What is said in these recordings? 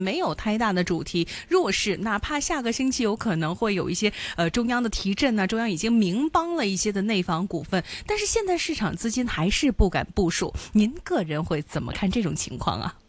没有太大的主题弱势，哪怕下个星期有可能会有一些中央的提振啊，中央已经明帮了一些的内房股份，但是现在市场资金还是不敢部署。您个人会怎么看这種情況啊？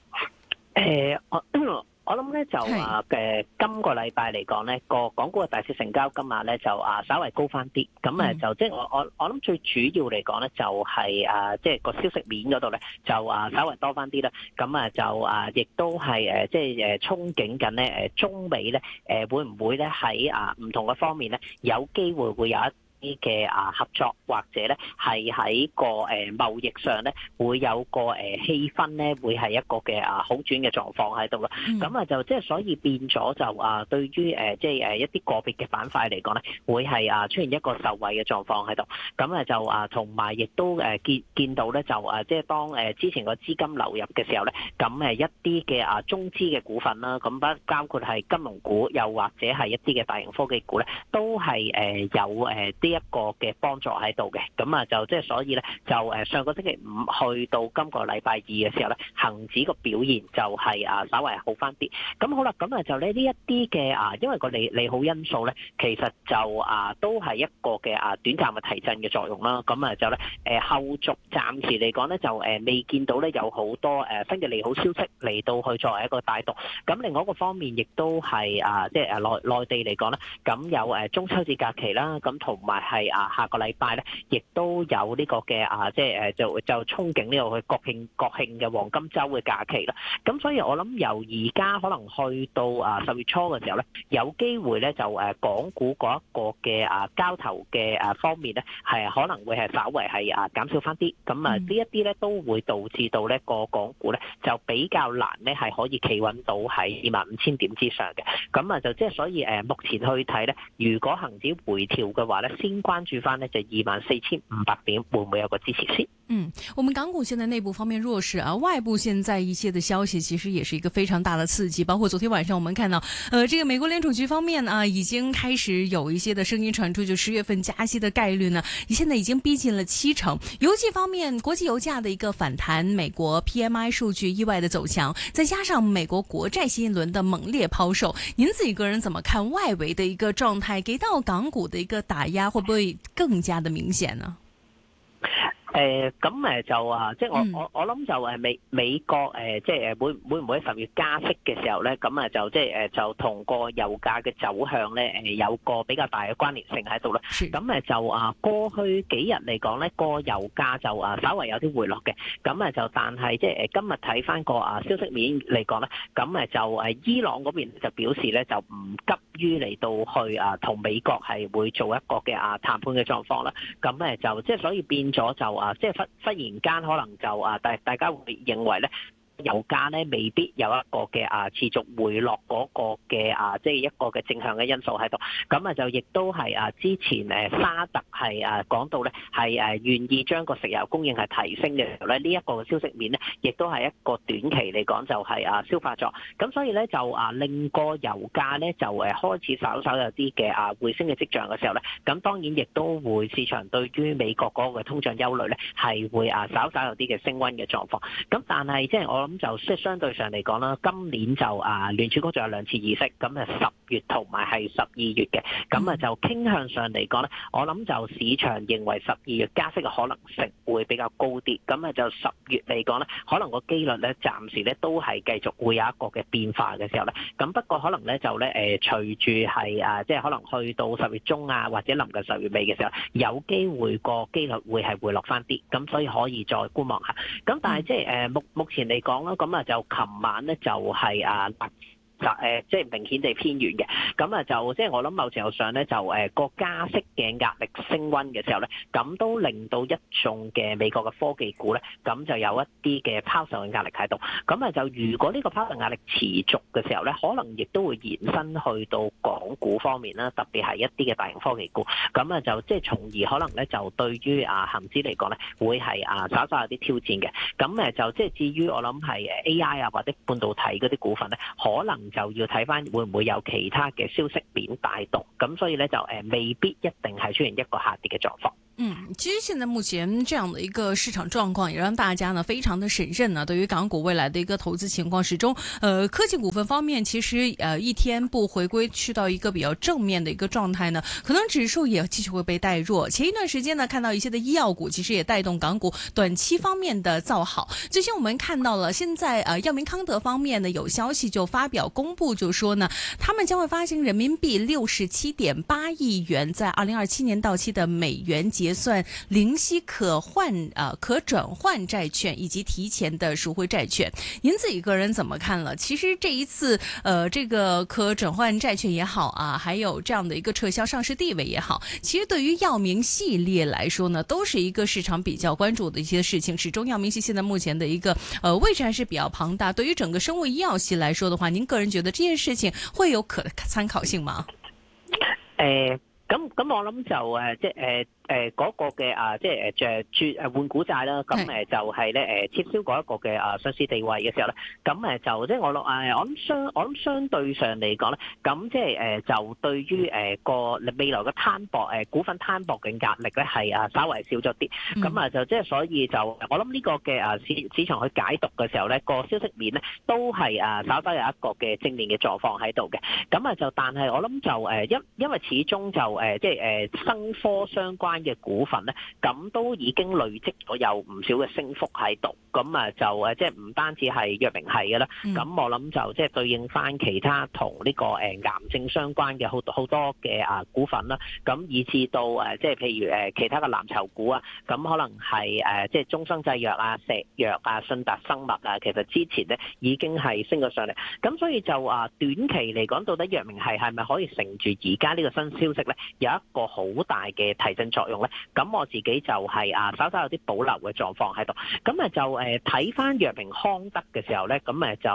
我諗咧就今個禮拜嚟講咧，個港股嘅大市成交金額咧就稍微高翻啲，咁就即係我諗最主要嚟講咧就係即係個消息面嗰度咧就稍微多翻啲啦，咁就亦都係即係憧憬緊咧中美咧會唔會咧喺唔同嘅方面咧有機會會有一啲嘅合作，或者咧係喺個貿易上咧會有個氣氛咧會係一個嘅好轉嘅狀況喺度啦。咁就即係所以變咗就對於即係一啲個別嘅板塊嚟講咧，會係出現一個受惠嘅狀況喺度。咁就同埋亦都見到咧就即係當之前個資金流入嘅時候咧，咁一啲嘅中資嘅股份啦，咁包括係金融股，又或者係一啲嘅大型科技股咧，都係有呢一個嘅幫助喺度嘅。咁就即係所以咧就上個星期五去到今個禮拜二嘅時候咧，恒指個表現就係稍微好翻啲。咁好啦，咁就呢一啲嘅因為個利好因素咧，其實就都係一個嘅短暫嘅提振嘅作用啦。咁就咧後續暫時嚟講咧就未見到咧有好多新嘅利好消息嚟到去作為一個帶動。咁另外一個方面亦都係即係內地嚟講咧，咁有中秋節假期啦，咁同埋係下個禮拜咧，亦都有呢個嘅即係就憧憬呢個去國慶嘅黃金週嘅假期啦。咁所以我諗由而家可能去到10月初嘅時候咧，有機會咧就港股嗰一個嘅交投嘅方面咧，係可能會係稍為係減少翻啲。咁呢一啲咧都會導致到呢個港股咧就比較難咧係可以企穩到喺25,000點之上嘅。咁就即係所以目前去睇咧，如果恒指回調嘅話咧，先關注翻咧就24,500點會唔會有個支持先？ 我們港股現在內部方面弱勢啊，外部現在一些的消息其實也是一個非常大的刺激，包括昨天晚上我們看到，這個美國聯儲局方面啊，已經開始有一些的聲音傳出，就10月份加息的概率呢，現在已經逼近了70%。油氣方面，國際油價的一個反彈，美國 PMI 數據意外的走強，再加上美國國債新一輪的猛烈拋售，您自己個人怎麼看外圍的一個狀態，給到港股的一個打壓，會不會更加的明顯呢？ 咁就即係我諗就美國即係會唔會喺10月加息嘅時候咧，咁就即係就同個油價嘅走向咧有個比較大嘅關聯性喺度啦。咁就過去幾日嚟講咧，個油價就稍為有啲回落嘅。咁就但係即係今日睇翻個消息面嚟講咧，咁就伊朗嗰邊就表示咧就唔急於嚟到去同美國係會做一個嘅談判嘅狀況啦。咁就即係所以變咗就即係忽然間可能就大家會認為咧，油價咧未必有一個嘅持續回落嗰個嘅即係一個嘅正向嘅因素喺度。咁就亦都係之前沙特係講到咧係願意將個石油供應係提升嘅時候咧，呢一個消息面咧亦都係一個短期嚟講就係消化咗。咁所以咧就令個油價咧就開始稍稍有啲嘅回升嘅跡象嘅時候咧，咁當然亦都會市場對於美國嗰個通脹憂慮咧係會稍稍有啲嘅升溫嘅狀況。咁但係即係我諗就即係相對上嚟講啦，今年就聯儲局仲有2次議息，咁10月同埋係12月嘅，咁就傾向上嚟講咧，我諗就市場認為12月加息嘅可能性會比較高啲，咁就10月嚟講咧，可能個機率咧暫時咧都係繼續會有一個嘅變化嘅時候咧，咁不過可能咧就咧隨住係即係可能去到10月中或者臨近10月尾嘅時候，有機會個機率會係回落翻啲，咁所以可以再觀望下。咁但係即係目前嚟講啦，咁就琴晚咧就係即係明顯地偏軟嘅，咁就即係我諗某程度上咧就個加息嘅壓力升溫嘅時候咧，咁都令到一眾嘅美國嘅科技股咧，咁就有一啲嘅拋售嘅壓力喺度。咁就如果呢個拋售壓力持續嘅時候咧，可能亦都會延伸去到港股方面啦，特別係一啲嘅大型科技股。咁就即係從而可能咧就對於恒指嚟講咧，會係稍稍有啲挑戰嘅。咁就即係至於我諗係 AI 或者半導體嗰啲股份咧，可能就要睇翻會唔會有其他嘅消息面帶動，咁所以咧就未必一定係出現一個下跌嘅狀況。 其實現在目前這樣的一個市場狀況，也讓大家呢非常的審慎呢，對於港股未來的一個投資情況，始終科技股份方面，其實一天不回歸去到一個比較正面的一個狀態呢，可能指數也繼續會被帶弱。前一段時間呢，看到一些的醫藥股，其實也帶動港股短期方面的造好。最近我們看到了，現在藥明康德方面呢有消息就發表公布，就說呢，他們將會發行人民幣67.8億元，在2027年到期的美元結算零息可轉換債券以及提前的贖回債券，您自己個人怎麼看了？其實這一次，這個可轉換債券也好啊，還有這樣的一個撤銷上市地位也好，其實對於藥明系列來說呢，都是一個市場比較關注的一些事情。始終藥明系現在目前的一個位置還是比較龐大。對於整個生物醫藥系來說的話，您個人覺得這件事情會有可參考性嗎？ 咁我諗就嗰個嘅即係換股債啦，咁就係咧撤銷嗰一個嘅上市地位嘅時候咧，咁就即係我諗相對上嚟講咧，咁即係就對於個未來嘅攤薄股份攤薄嘅壓力咧係稍為少咗啲，咁就即係所以就我諗呢個嘅市場去解讀嘅時候咧，個消息面咧都係稍稍有一個嘅正面嘅狀況喺度嘅，咁就但係我諗就因為始終就即係生科相關嘅股份咧，咁都已經累積咗有唔少嘅升幅喺度，咁就即係唔單止係藥明系嘅啦，咁我諗就即係對應翻其他同呢個癌症相關嘅好多嘅股份啦，咁以至到即係譬如其他嘅藍籌股啊，咁可能係即係中生製藥啊、石藥啊、信達生物啊，其實之前咧已經係升咗上嚟，咁所以就短期嚟講，到底藥明系係咪可以乘住而家呢個新消息咧，有一個好大嘅提振作用咧？咁我自己就係稍稍有啲保留嘅狀況喺度，咁就睇翻藥明康德嘅時候咧，咁就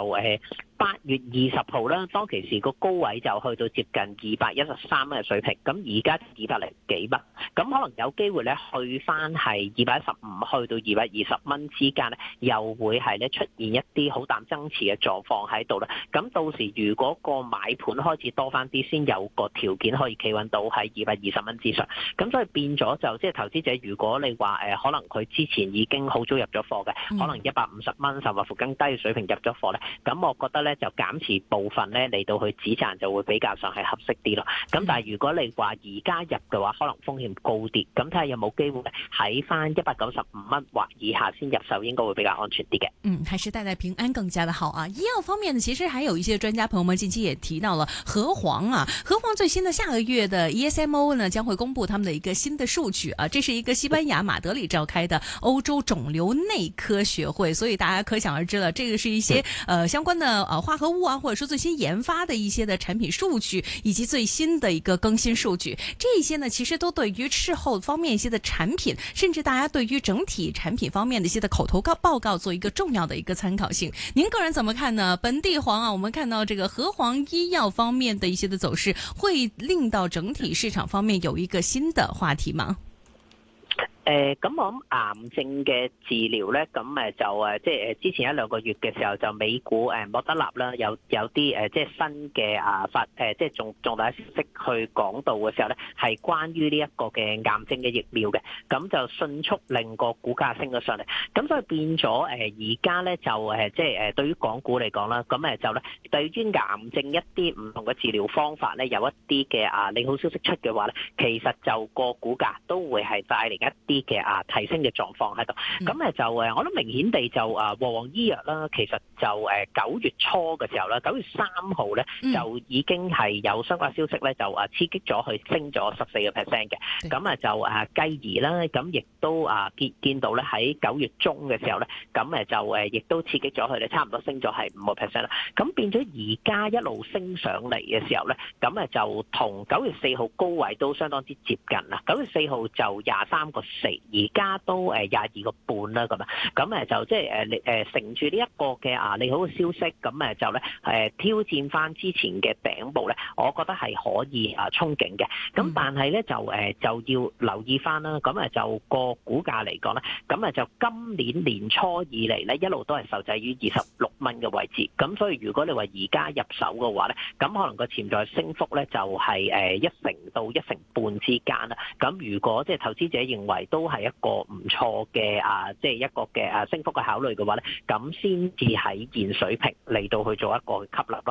8月20號啦，當其時個高位就去到接近213蚊嘅水平，咁而家200幾蚊，咁可能有機會咧去翻係215去到220蚊之間咧，又會係咧出現一啲好淡爭持嘅狀況喺度啦。咁到時如果個買盤開始多翻啲，先有個條件可以企穩到喺220蚊之上。咁所以變咗就即係投資者，如果你話可能佢之前已經好早入咗貨嘅，可能150蚊甚或乎更低嘅水平入咗貨咧，咁我覺得咧就減持部分咧嚟到去止賺就會比較上係合適啲咯。咁但係如果你話而家入嘅話，可能風險高啲，咁睇下有冇機會喺翻195蚊或以下先入手，應該會比較安全啲嘅。 還是帶平安更加的好啊。醫藥方面呢，其實還有一些專家朋友們近期也提到了和黃啊，和黃最新的下個月的 ESMO 呢將會公布他們的一個新的數據啊，這是一個西班牙馬德里召開的歐洲腫瘤內科學會，所以大家可想而知了，這個是一些相關的化合物啊，或者說最新研發的一些的產品數據，以及最新的一個更新數據，這一些呢其實都對於事後方面一些的產品，甚至大家對於整體產品方面的一些的口頭報告做一個重要的一個參考性。您個人怎麼看呢？本地黃啊，我們看到這個和黃醫藥方面的一些的走勢，會令到整體市場方面有一個新的話題嗎？ 咁我諗癌症嘅治療咧，咁就即係之前1-2個月嘅時候，就美股莫德納啦，有啲即係新嘅即係重大消息去講到嘅時候咧，係關於呢一個嘅癌症嘅疫苗嘅，咁就迅速令個股價升咗上嚟，咁所以變咗而家咧就即係對於港股嚟講啦，咁就咧對於癌症一啲唔同嘅治療方法咧，有一啲嘅利好消息出嘅話咧，其實就個股價都會係帶嚟一啲嘅提升嘅狀況喺度，咁就我諗明顯地就和黃醫藥啦，其實就9月初嘅時候啦，9月3號咧就已經係有相關消息咧，就刺激咗佢升咗14%嘅，咁就繼而啦，咁亦都見到咧喺9月中嘅時候咧，咁就亦都刺激咗佢咧，差唔多升咗係5%啦，咁變咗而家一路升上嚟嘅時候咧，咁就同9月4號高位都相當之接近啦，9月4號就23.4。 4，而家都22.5啦咁啊，咁就即係乘住呢一個嘅利好嘅消息，咁就咧挑戰翻之前嘅頂部咧，我覺得係可以憧憬嘅。咁但係咧就要留意翻啦，咁就個股價嚟講咧，咁就今年年初以嚟咧一路都係受制於26蚊嘅位置，咁所以如果你話而家入手嘅話咧，咁可能個潛在升幅咧就係1成到1成半之間啦。咁如果即係投資者認為都係一個唔錯嘅即係一個嘅升幅嘅考慮嘅話咧，咁先至喺現水平嚟到去做一個吸納咯。